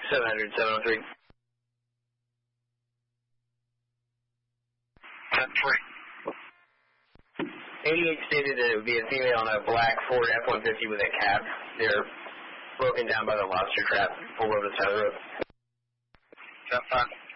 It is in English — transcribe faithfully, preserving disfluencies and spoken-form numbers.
seven hundred, seven oh three. ten three. eighty-eight stated that it would be a female on a black Ford F one fifty with a cab. They're broken down by the lobster trap, pulled over the side of the road. ten five.